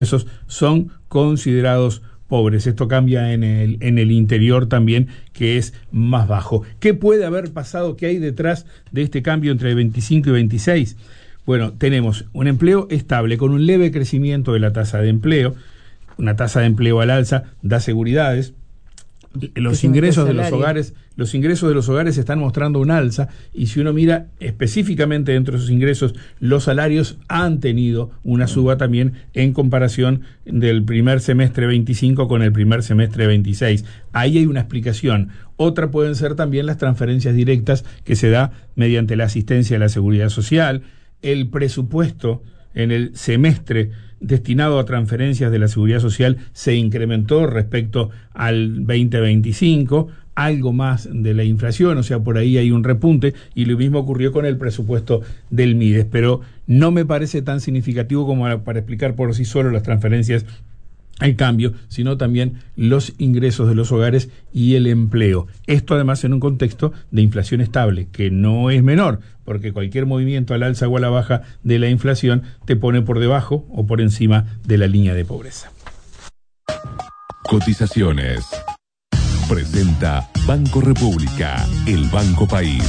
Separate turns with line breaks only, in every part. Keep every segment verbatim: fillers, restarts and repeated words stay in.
esos son considerados pobres. Esto cambia en el, en el interior también, que es más bajo. ¿Qué puede haber pasado? ¿Qué hay detrás de este cambio entre veinticinco y veintiséis? Bueno, tenemos un empleo estable con un leve crecimiento de la tasa de empleo. Una tasa de empleo al alza da seguridades. Los ingresos de los hogares, los ingresos de los hogares están mostrando un alza, y si uno mira específicamente dentro de esos ingresos, los salarios han tenido una suba también en comparación del primer semestre veinticinco con el primer semestre veintiséis. Ahí hay una explicación. Otra pueden ser también las transferencias directas que se da mediante la asistencia de la Seguridad Social, el presupuesto en el semestre destinado a transferencias de la Seguridad Social se incrementó respecto al veinte veinticinco, algo más de la inflación, o sea, por ahí hay un repunte, y lo mismo ocurrió con el presupuesto del MIDES, pero no me parece tan significativo como para explicar por sí solo las transferencias al cambio, sino también los ingresos de los hogares y el empleo. Esto además en un contexto de inflación estable, que no es menor, porque cualquier movimiento al alza o a la baja de la inflación te pone por debajo o por encima de la línea de pobreza.
Cotizaciones. Presenta Banco República, el Banco País.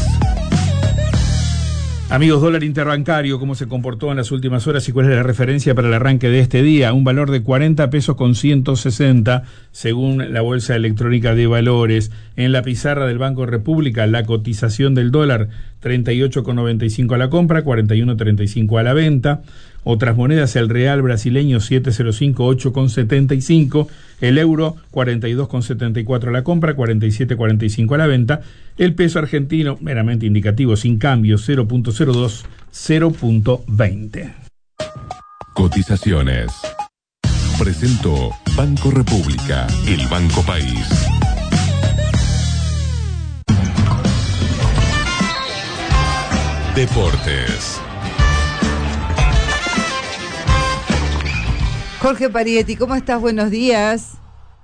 Amigos, dólar interbancario, ¿cómo se comportó en las últimas horas y cuál es la referencia para el arranque de este día? Un valor de cuarenta pesos con ciento sesenta, según la Bolsa Electrónica de Valores. En la pizarra del Banco República, la cotización del dólar, treinta y ocho con noventa y cinco a la compra, cuarenta y uno con treinta y cinco a la venta. Otras monedas, el real brasileño siete cero cinco ocho con setenta y cinco, el euro cuarenta y dos con setenta y cuatro a la compra, cuarenta y siete con cuarenta y cinco a la venta, el peso argentino, meramente indicativo, sin cambio, cero punto cero dos, cero punto veinte.
Cotizaciones. Presentó Banco República, el Banco País. Deportes.
Jorge Parietti, ¿cómo estás? Buenos días.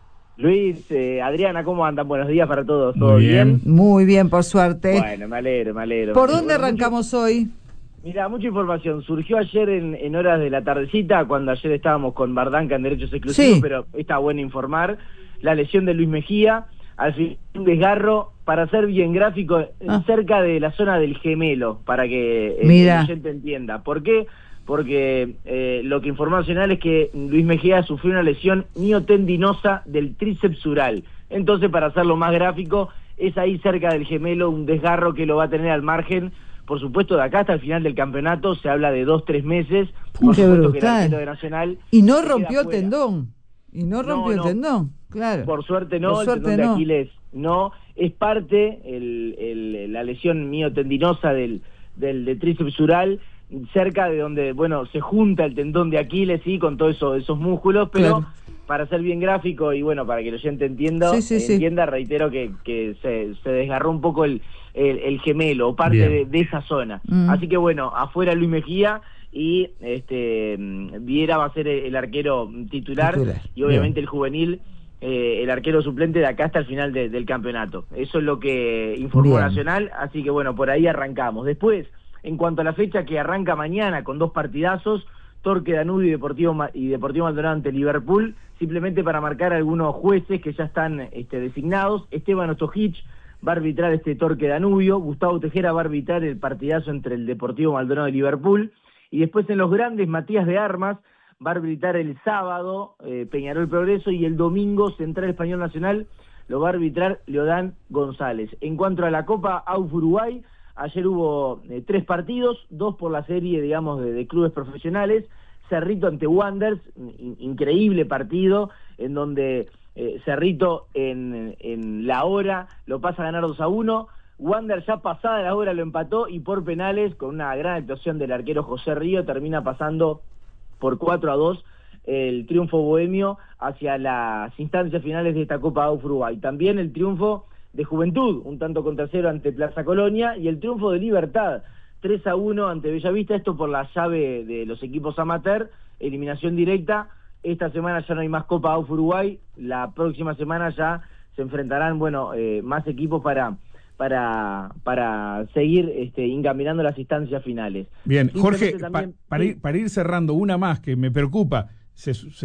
Luis, eh, Adriana, ¿cómo andan? Buenos días para todos. ¿Todo
Muy bien?
bien?
Muy bien, por suerte.
Bueno, me alegro, me alegro.
¿Por
me
dónde
alegro.
arrancamos
Mucho,
hoy?
Mira, mucha información. Surgió ayer en, en horas de la tardecita, cuando ayer estábamos con Bardanca en Derechos Exclusivos,
Sí.
pero está bueno informar. La lesión de Luis Mejía, al fin un desgarro, para ser bien gráfico,
Ah.
cerca de la zona del gemelo, para que el,
Mira.
el oyente entienda. ¿Por qué? Porque eh, lo que informó Nacional es que Luis Mejía sufrió una lesión miotendinosa del tríceps sural. Entonces, para hacerlo más gráfico, es ahí cerca del gemelo un desgarro que lo va a tener al margen, por supuesto, de acá hasta el final del campeonato. Se habla de dos, tres meses. Por
Qué
supuesto que el
brutal.
arquero de Nacional
Y no
se queda
rompió el
fuera.
tendón. Y no rompió
No, no.
el tendón, claro.
Por suerte no,
Por suerte
el tendón
no.
de Aquiles no. Es parte, el, el, la lesión miotendinosa del, del, del tríceps sural, cerca de donde, bueno, se junta el tendón de Aquiles, sí, con todos eso, esos músculos, pero
Claro.
para ser bien gráfico y bueno, para que el oyente entienda,
Sí, sí, sí.
entienda, reitero que, que se, se desgarró un poco el, el, el gemelo, o parte de, de esa zona.
Mm.
Así que bueno, afuera Luis Mejía, y este Viera va a ser el, el arquero titular,
Titular.
y obviamente el juvenil, eh, el arquero suplente de acá hasta el final de, del campeonato. Eso es lo que informó
Bien.
Nacional, así que bueno, por ahí arrancamos. Después, en cuanto a la fecha que arranca mañana con dos partidazos, Torque Danubio y Deportivo, Ma- y Deportivo Maldonado ante Liverpool, simplemente para marcar algunos jueces que ya están este, designados. Esteban Ostojic va a arbitrar este Torque Danubio, Gustavo Tejera va a arbitrar el partidazo entre el Deportivo Maldonado y Liverpool, y después en los grandes, Matías de Armas va a arbitrar el sábado eh, Peñarol Progreso, y el domingo Central Español Nacional lo va a arbitrar Leodán González. En cuanto a la Copa A U F Uruguay, ayer hubo eh, tres partidos, dos por la serie, digamos, de, de clubes profesionales. Cerrito ante Wanderers, in, increíble partido, en donde eh, Cerrito en, en la hora lo pasa a ganar dos a uno. Wanderers ya pasada la hora lo empató, y por penales, con una gran actuación del arquero José Río, termina pasando por cuatro a dos el triunfo bohemio hacia las instancias finales de esta Copa A U F Uruguay. También el triunfo de Juventud, un tanto contra cero ante Plaza Colonia, y el triunfo de Libertad, tres a uno ante Bellavista, esto por la llave de los equipos amateur, eliminación directa. Esta semana ya no hay más Copa A U F Uruguay, la próxima semana ya se enfrentarán, bueno, eh, más equipos para para para seguir este, encaminando las instancias finales.
Bien, Jorge,
Simplemente también-
pa- para, ir, para ir cerrando una más que me preocupa, se, se